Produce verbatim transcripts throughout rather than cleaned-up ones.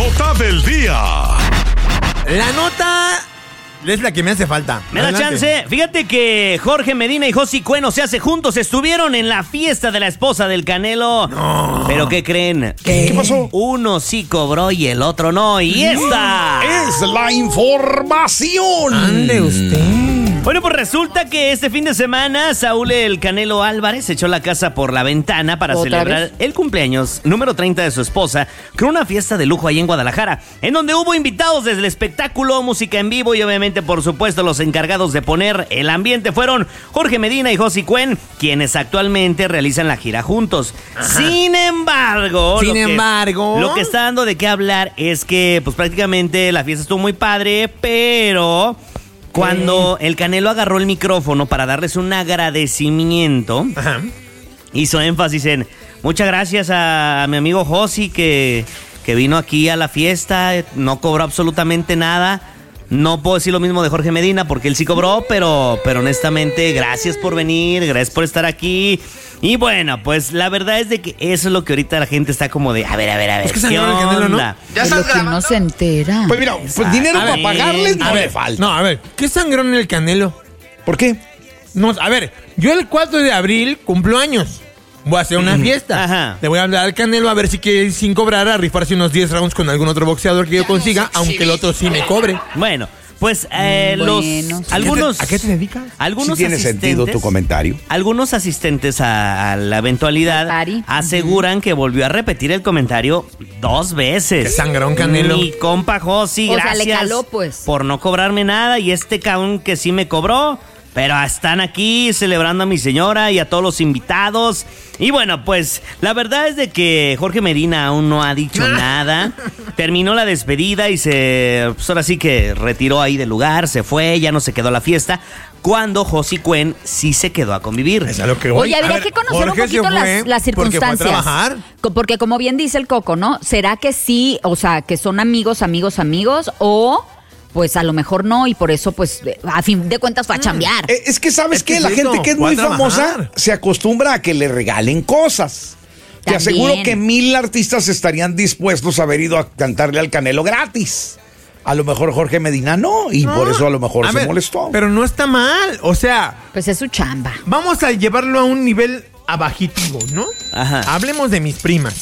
nota del día. La nota es la que me hace falta. Me da chance. Fíjate que Jorge Medina y Josi Cuen se hace juntos. Estuvieron en la fiesta de la esposa del Canelo. No. ¿Pero qué creen? ¿Qué? ¿Qué pasó? Uno sí cobró y el otro no. Y esta es la información. Ande usted. Bueno, pues resulta que este fin de semana Saúl el Canelo Álvarez echó la casa por la ventana para celebrar vez? el cumpleaños número treinta de su esposa con una fiesta de lujo ahí en Guadalajara, en donde hubo invitados desde el espectáculo, música en vivo y obviamente, por supuesto, los encargados de poner el ambiente fueron Jorge Medina y Josi Cuen, quienes actualmente realizan la gira juntos. Ajá. Sin embargo, Sin lo que, embargo, lo que está dando de qué hablar es que pues prácticamente la fiesta estuvo muy padre, pero cuando el Canelo agarró el micrófono para darles un agradecimiento, ajá, hizo énfasis en muchas gracias a, a mi amigo Josi que, que vino aquí a la fiesta, no cobró absolutamente nada. No puedo decir lo mismo de Jorge Medina porque él sí cobró, pero, pero honestamente, gracias por venir, gracias por estar aquí. Y bueno, pues la verdad es de que eso es lo que ahorita la gente está como de, a ver, a ver, a ver, es que ¿qué onda? Canelo, ¿no? Ya estás que no se entera. Pues mira, pues dinero para pagarles no ver, le falta. No, a ver, ¿qué sangrón el Canelo? ¿Por qué? No, a ver, yo el cuatro de abril cumplo años. Voy a hacer una fiesta. Ajá. Le voy a hablar al Canelo a ver si quiere sin cobrar a rifarse unos diez rounds con algún otro boxeador que yo consiga, aunque el otro sí me cobre. Bueno, pues eh, bueno, los algunos ¿A qué te dedicas? Algunos ¿Sí tiene asistentes, sentido tu comentario? Algunos asistentes a, a la eventualidad aseguran uh-huh. que volvió a repetir el comentario dos veces. ¿Qué sangrón, Canelo? Mi compa Josi, gracias sea, le caló, pues. por no cobrarme nada y este cabrón que sí me cobró. Pero están aquí celebrando a mi señora y a todos los invitados. Y bueno, pues la verdad es de que Jorge Medina aún no ha dicho nada. Terminó la despedida y se, pues ahora sí que retiró ahí del lugar, se fue, ya no se quedó a la fiesta. Cuando Josi Cuen sí se quedó a convivir. Es a lo que voy. Oye, habría que conocer Jorge un poquito las, las circunstancias. Porque fue a trabajar. Porque como bien dice el Coco, ¿no? ¿Será que sí, o sea, que son amigos, amigos, amigos o... pues a lo mejor no, y por eso, pues, a fin de cuentas fue a chambear. Eh, es que, ¿sabes es que qué? La es gente eso, que es muy famosa trabajar. se acostumbra a que le regalen cosas. Te aseguro que mil artistas estarían dispuestos a haber ido a cantarle al Canelo gratis. A lo mejor Jorge Medina no, y no, por eso a lo mejor a se ver, molestó. Pero no está mal, o sea... pues es su chamba. Vamos a llevarlo a un nivel abajitivo, ¿no? Ajá. Hablemos de mis primas,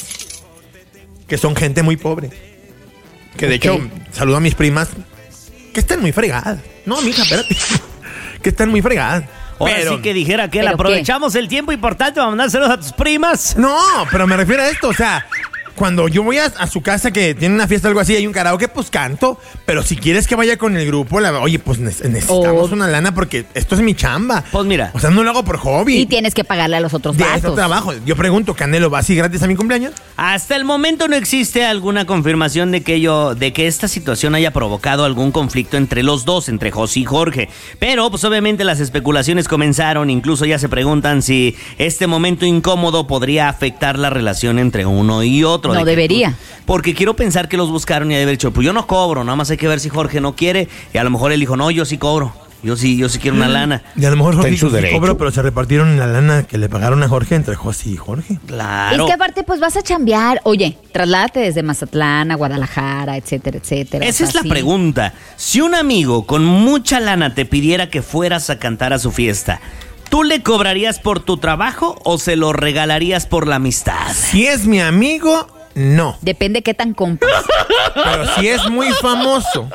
que son gente muy pobre. Que de okay. hecho, saludo a mis primas... que están muy fregadas. No, mija, espérate. Que están muy fregadas. Ahora pero, sí que dijera que aprovechamos qué? el tiempo importante para mandar saludos a tus primas. No, pero me refiero a esto, o sea... cuando yo voy a, a su casa que tiene una fiesta o algo así, hay un karaoke, pues canto. Pero si quieres que vaya con el grupo, la, oye, pues necesitamos oh. una lana porque esto es mi chamba. Pues mira. O sea, no lo hago por hobby. Y tienes que pagarle a los otros de vatos. De trabajo. Yo pregunto, ¿Canelo va así gratis a mi cumpleaños? Hasta el momento no existe alguna confirmación de que yo, de que esta situación haya provocado algún conflicto entre los dos, entre Josi y Jorge. Pero, pues obviamente las especulaciones comenzaron. Incluso ya se preguntan si este momento incómodo podría afectar la relación entre uno y otro. No de debería. Que, porque quiero pensar que los buscaron y de haber dicho, pues yo no cobro, nada más hay que ver si Jorge no quiere. Y a lo mejor él dijo, no, yo sí cobro. Yo sí, yo sí quiero una lana. Y a lo mejor Jorge sí cobró, pero se repartieron la lana que le pagaron a Jorge entre Josi y Jorge. Claro. Es que aparte, pues vas a chambear. Oye, trasládate desde Mazatlán a Guadalajara, etcétera, etcétera. Esa es la pregunta. Si un amigo con mucha lana te pidiera que fueras a cantar a su fiesta, ¿tú le cobrarías por tu trabajo o se lo regalarías por la amistad? Si es mi amigo, no. Depende qué tan compas. Pero si es muy famoso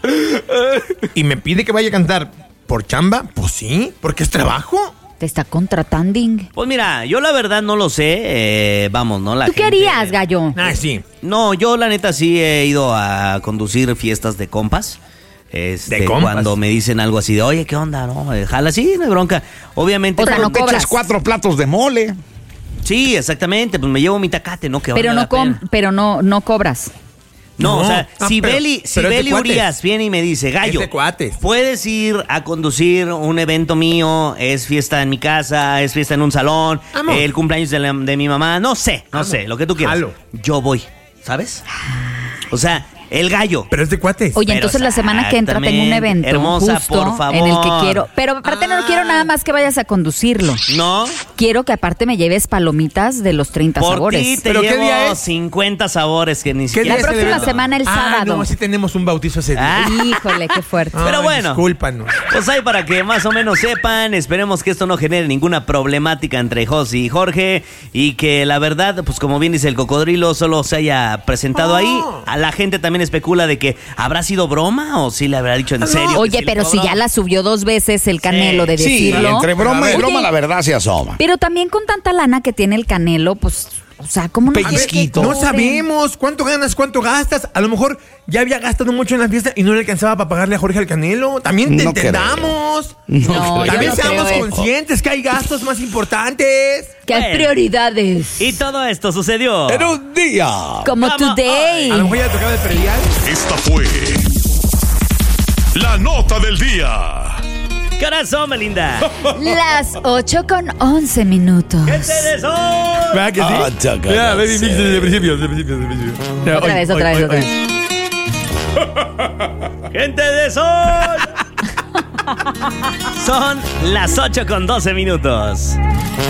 y me pide que vaya a cantar por chamba, pues sí, porque es trabajo. Te está contratando. Pues mira, yo la verdad no lo sé. Eh, vamos, ¿no? La ¿Tú gente... qué harías, gallo? Ah, sí. No, yo la neta sí he ido a conducir fiestas de compas. Este, ¿De compas? Cuando me dicen algo así de, oye, ¿qué onda? No, jala, sí, no hay bronca. Obviamente. O sea, pero no te cobras. echas cuatro platos de mole. Sí, exactamente, pues me llevo mi tacate, ¿no? Que pero no com- pero no, no cobras. No, no, o sea, ah, si pero, Beli, si pero Beli Urias viene y me dice, gallo, puedes ir a conducir un evento mío, es fiesta en mi casa, es fiesta en un salón, Amor. el cumpleaños de, la, de mi mamá, no sé, no Amor. sé, lo que tú quieras. Halo. Yo voy, ¿sabes? O sea, el gallo. Pero es de cuates. Oye, Pero entonces la semana que entra tengo un evento hermosa, justo por favor. en el que quiero, pero aparte ah. no quiero nada más que vayas a conducirlo. ¿No? Quiero que aparte me lleves palomitas de los treinta Por sabores. Ti te ¿Pero llevo qué día es? cincuenta sabores que ni siquiera. La próxima semana el sábado. Ah, no, sí tenemos un bautizo ese día. Ah. Híjole, qué fuerte. Pero Ay, bueno. Discúlpanos. Pues ahí para que más o menos sepan, esperemos que esto no genere ninguna problemática entre Josi y Jorge y que la verdad, pues como bien dice el cocodrilo, solo se haya presentado oh. ahí. A la gente también especula de que habrá sido broma o si le habrá dicho en serio. Oye, si pero si ya la subió dos veces el Canelo sí. de decirlo. Sí, entre broma y Oye, broma la verdad se asoma. Pero también con tanta lana que tiene el Canelo, pues... O sea, ¿cómo no quieres que No cobren? sabemos cuánto ganas, cuánto gastas. A lo mejor ya había gastado mucho en la fiesta y no le alcanzaba para pagarle a Jorge al Canelo. También te No entendamos. No, No, También no seamos creo conscientes eso. que hay gastos más importantes. Que hay Bueno. prioridades. Y todo esto sucedió En un día. Como Vamos, today. A lo mejor ya le tocaba el predial. Esta fue la nota del día. Corazón, Melinda. Las ocho con once minutos. ¿Qué te deseo? ¿Verdad que sí? Ah, chaca, Mira, no baby sé. mix desde el principio, desde el principio, desde el principio. Ya, Otra hoy, vez, hoy, otra vez, hoy, otra hoy. vez. Gente de sol. Son las ocho con doce minutos.